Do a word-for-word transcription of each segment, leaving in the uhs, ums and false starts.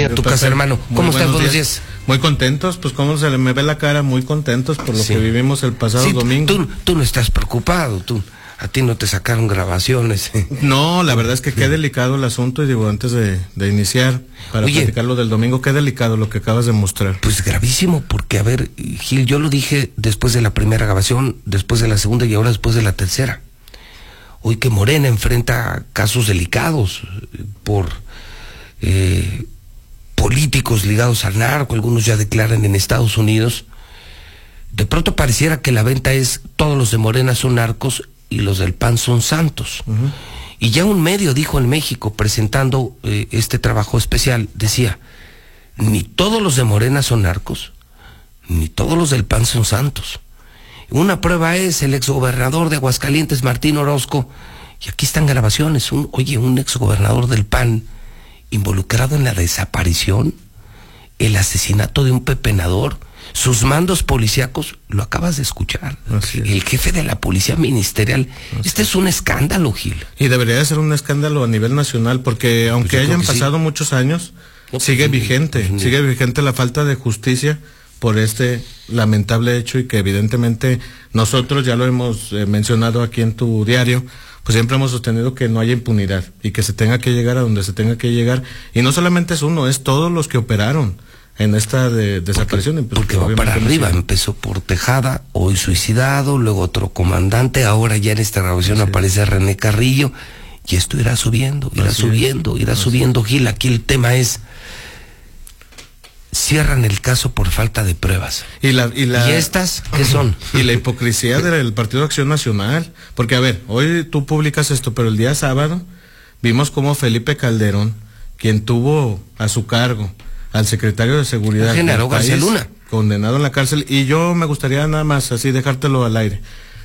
a tu casa, hermano. ¿Cómo estás? Buenos días. Muy contentos, pues cómo se le me ve la cara, muy contentos por lo sí. que vivimos el pasado sí, domingo. Tú, tú no estás preocupado, tú, a ti no te sacaron grabaciones. No, la verdad es que qué delicado el asunto, y digo, antes de, de iniciar, para Oye, platicar lo del domingo, qué delicado lo que acabas de mostrar. Pues gravísimo, porque a ver, Gil, yo lo dije después de la primera grabación, después de la segunda y ahora después de la tercera. Hoy que Morena enfrenta casos delicados por eh, políticos ligados al narco, algunos ya declaran en Estados Unidos, de pronto pareciera que la venta es todos los de Morena son narcos y los del P A N son santos. Uh-huh. Y ya un medio dijo en México, presentando eh, este trabajo especial, decía, ni todos los de Morena son narcos, ni todos los del P A N son santos. Una prueba es el exgobernador de Aguascalientes, Martín Orozco, y aquí están grabaciones, un, oye, un exgobernador del P A N involucrado en la desaparición, el asesinato de un pepenador, sus mandos policíacos, lo acabas de escuchar, el jefe de la policía ministerial. Así este es un escándalo, Gil. Y debería de ser un escándalo a nivel nacional, porque aunque pues hayan pasado sí. muchos años, no, sigue pues, vigente, pues, sigue vigente la falta de justicia por este lamentable hecho, y que evidentemente nosotros ya lo hemos eh, mencionado aquí en tu diario, pues siempre hemos sostenido que no haya impunidad y que se tenga que llegar a donde se tenga que llegar, y no solamente es uno, es todos los que operaron en esta de, desaparición. Porque, porque va para arriba, no empezó por Tejada, hoy suicidado, luego otro comandante, ahora ya en esta grabación sí. aparece René Carrillo, y esto irá subiendo, irá Así subiendo, es. irá Así subiendo, es. Gil, aquí el tema es, cierran el caso por falta de pruebas. ¿Y, la, y, la, ¿Y estas qué son? Y la hipocresía del Partido de Acción Nacional. Porque, a ver, hoy tú publicas esto, pero el día sábado vimos cómo Felipe Calderón, quien tuvo a su cargo al secretario de Seguridad, Genaro García Luna, condenado en la cárcel, y yo me gustaría nada más así dejártelo al aire.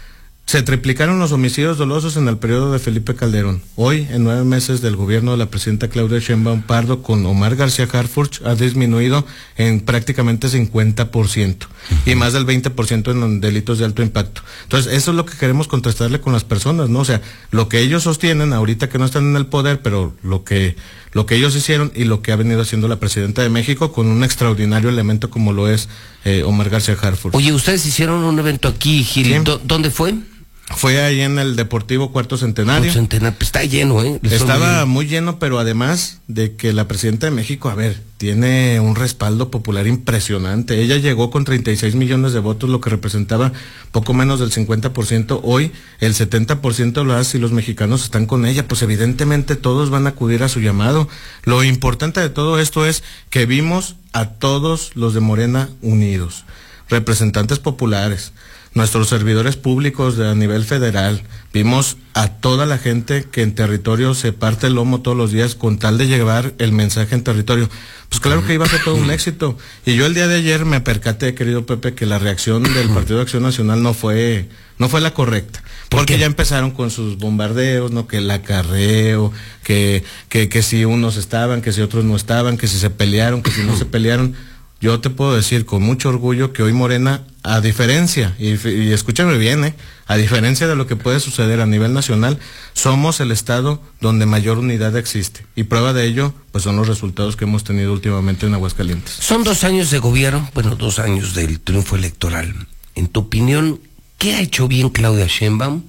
Se triplicaron los homicidios dolosos en el periodo de Felipe Calderón. Hoy, en nueve meses del gobierno de la presidenta Claudia Sheinbaum Pardo, con Omar García Harfuch, ha disminuido en prácticamente cincuenta por ciento. Uh-huh. Y más del veinte por ciento en delitos de alto impacto. Entonces, eso es lo que queremos contrastarle con las personas, ¿no? O sea, lo que ellos sostienen ahorita que no están en el poder, pero lo que, lo que ellos hicieron y lo que ha venido haciendo la presidenta de México con un extraordinario elemento como lo es eh, Omar García Harfuch. Oye, ustedes hicieron un evento aquí, Gil. ¿Sí? ¿Dónde fue? Fue ahí en el Deportivo Cuarto Centenario. Cuarto Centenario, pues está lleno, ¿eh? Les Estaba muy lleno, pero además de que la presidenta de México, a ver, tiene un respaldo popular impresionante. Ella llegó con treinta y seis millones de votos, lo que representaba poco menos del cincuenta por ciento. Hoy el setenta por ciento de las y los mexicanos están con ella, pues evidentemente todos van a acudir a su llamado. Lo importante de todo esto es que vimos a todos los de Morena unidos, representantes populares, nuestros servidores públicos de a nivel federal, vimos a toda la gente que en territorio se parte el lomo todos los días con tal de llevar el mensaje en territorio. Pues claro que iba a ser todo un éxito. Y yo el día de ayer me percaté, querido Pepe, que la reacción del Partido de Acción Nacional no fue, no fue la correcta. Porque ya empezaron con sus bombardeos, ¿no? Que el acarreo, que, que, que si unos estaban, que si otros no estaban, que si se pelearon, que si no se pelearon. Yo te puedo decir con mucho orgullo que hoy Morena, a diferencia, y, y escúchame bien, ¿eh? a diferencia de lo que puede suceder a nivel nacional, somos el estado donde mayor unidad existe. Y prueba de ello, pues son los resultados que hemos tenido últimamente en Aguascalientes. Son dos años de gobierno, bueno, dos años del triunfo electoral. En tu opinión, ¿qué ha hecho bien Claudia Sheinbaum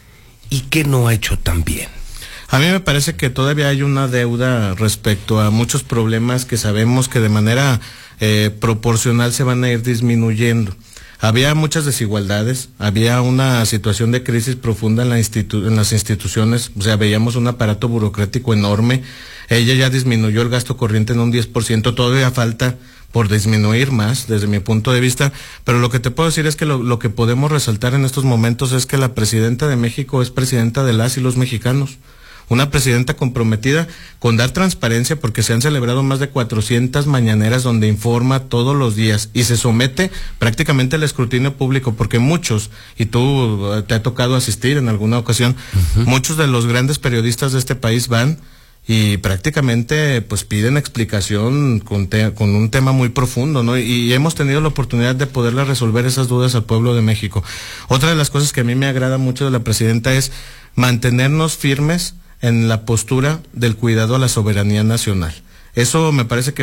y qué no ha hecho tan bien? A mí me parece que todavía hay una deuda respecto a muchos problemas que sabemos que de manera eh, proporcional se van a ir disminuyendo. Había muchas desigualdades, había una situación de crisis profunda en, la institu en las instituciones, o sea, veíamos un aparato burocrático enorme. Ella ya disminuyó el gasto corriente en un diez por ciento, todavía falta por disminuir más desde mi punto de vista, pero lo que te puedo decir es que lo, lo que podemos resaltar en estos momentos es que la presidenta de México es presidenta de las y los mexicanos. Una presidenta comprometida con dar transparencia, porque se han celebrado más de cuatrocientas mañaneras donde informa todos los días y se somete prácticamente al escrutinio público, porque muchos, y tú te ha tocado asistir en alguna ocasión, uh-huh. muchos de los grandes periodistas de este país van y prácticamente pues piden explicación con, te con un tema muy profundo, ¿no? Y, y hemos tenido la oportunidad de poderle resolver esas dudas al pueblo de México. Otra de las cosas que a mí me agrada mucho de la presidenta es mantenernos firmes en la postura del cuidado a la soberanía nacional. Eso me parece que